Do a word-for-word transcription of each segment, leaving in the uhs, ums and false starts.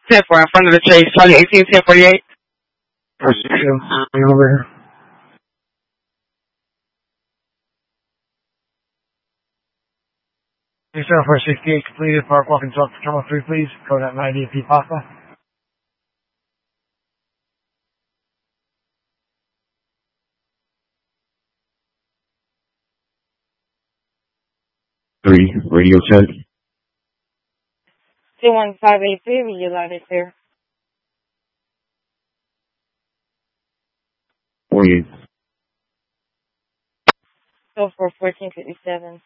ten four in front of the chase. Charlie eighteen, ten forty-eight. First two, over here. Yourself for sixty-eight completed. Park walking talk to Terminal three, please. Code at ninety P Papa. Three, radio check. two one five eight three, radio loud and clear. forty-eight. Go for fourteen fifty-seven.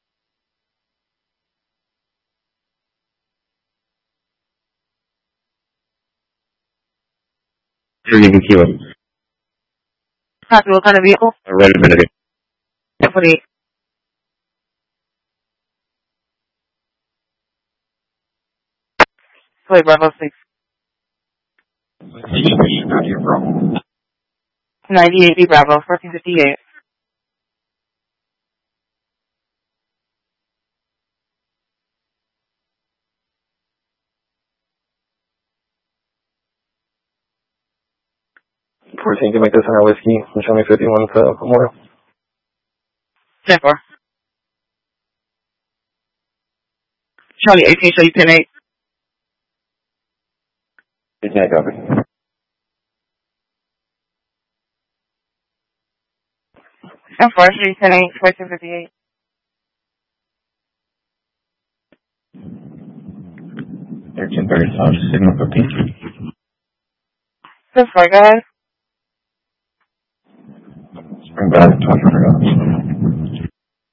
thirty-eight kilo. Copy, what kind of vehicle? Red Infinity. ten forty-eight. Play Bravo six. ninety-eight B Bravo, fourteen fifty-eight. fourteen can make this higher whiskey. And show me fifty-one to Memorial. ten four. Charlie eighteen, show you ten eight. eighteen, I copy. ten four, show you ten eight, fourteen fifty-eight. thirteen thirty-five, signal fifteen. ten four, go ahead. Spring Valley, twenty hundred.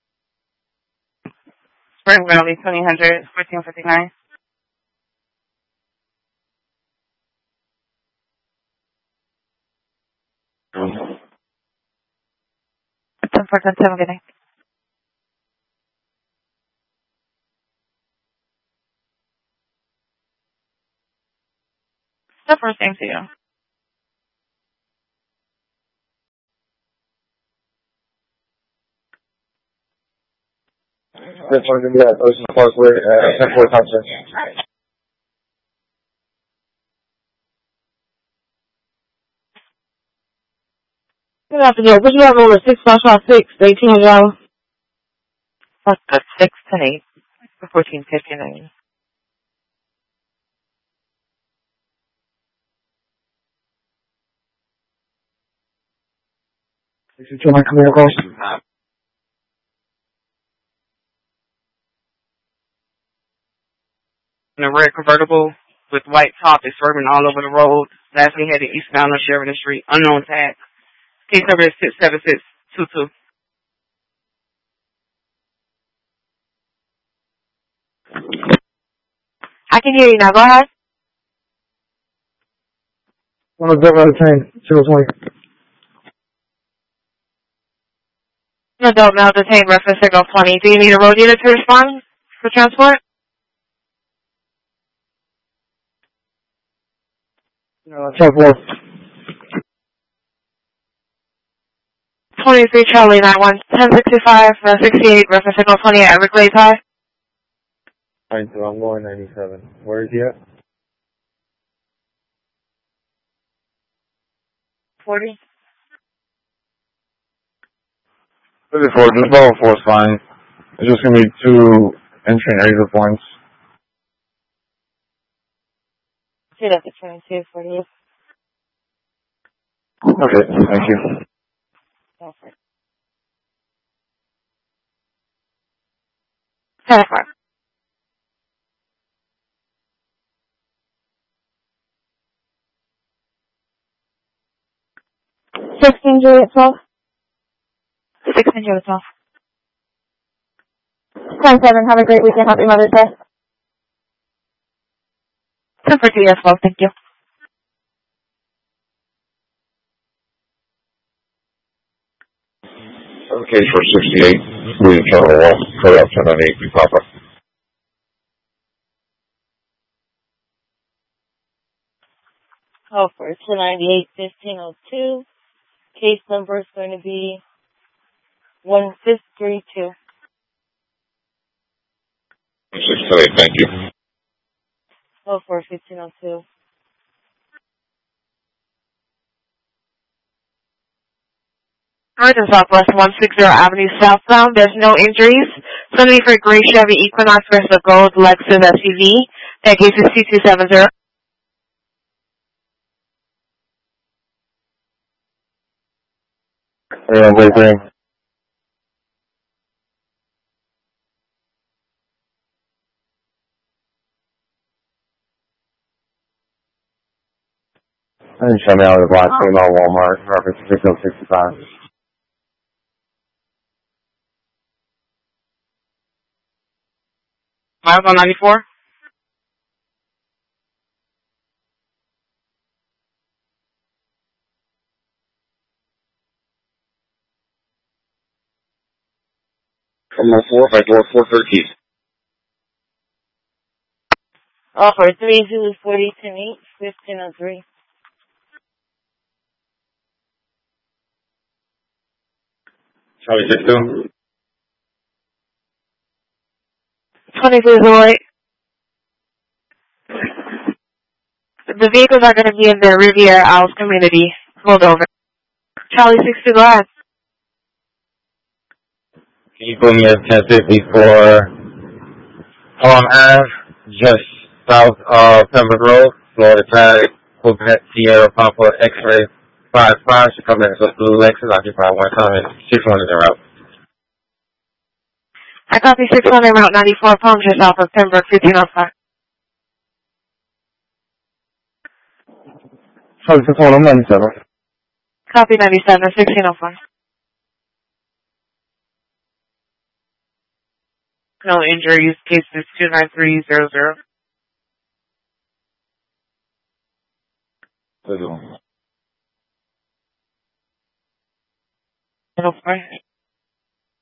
Spring Valley, twenty hundred, fourteen fifty-nine. ten four, ten seven, good night. ten four, same to you. This one's going to be at Ocean Parkway, uh, ten forty concert. Good afternoon. Would you have over six five five six, eighteen hundred dollars? That's six, ten eight, fourteen fifty-nine. sixty-two, nine, come here, calls. In a red convertible with white top is swerving all over the road. Lastly, headed eastbound on Sheridan Street. Unknown tag. Case number is six seven six two two. I can hear you now. Go ahead. One of them out of ten, zero twenty. An adult male detained, reference signal twenty. Do you need a road unit to respond for transport? No, ten four. twenty-three Charlie nine one ten sixty-five uh, sixty-eight, reference signal twenty at Everglades High. Alright, so I'm going ninety-seven. Where is he at? forty. thirty-four, just level four is fine. It's just going to be two entry and exit points. See, that's a twenty-two forty-eight. Okay, thank you. Perfect. ten four. sixteen Juliet twelve. sixteen Juliet twelve. ten seven, have a great weekend. Happy Mother's Day. ten for T as well, thank you. Okay, for sixty-eight, we Terminal one, code out ten ninety-eight, we pop up. Call for two ninety-eight fifteen oh two. Case number is going to be one six three two. six eight, thank you. oh four fifteen oh two. Northern Southwest one sixty Avenue southbound. There's no injuries. Somebody for gray Chevy Equinox versus the gold Lexus S U V. That case is two two seven zero. Yeah, wait, wait. I didn't show me out of the black team on Walmart, reference six oh sixty-five. Miles on ninety-four? Come on, four, five, four, four, thirteen. Oh four three Zulu forty ten eight fifteen oh three. Charlie six two. twenty-two Zulu eight. The vehicles are going to be in the Riviera Isles community. Hold over. Charlie six two, go ahead. Can you put me at ten fifty for Palm Ave, just south of Pembroke Road, Florida Tag, Quebec, Sierra, Papa, X-Ray, five five, should come in as a blue Lexus, occupy one time, and six hundred in route. I copy six hundred Route ninety-four, Palm just south of Pembroke, fifteen oh five. Sorry, six one, I'm ninety-seven. Copy ninety-seven, sixteen oh five. No injuries. Case is two nine three zero zero. Good one. No,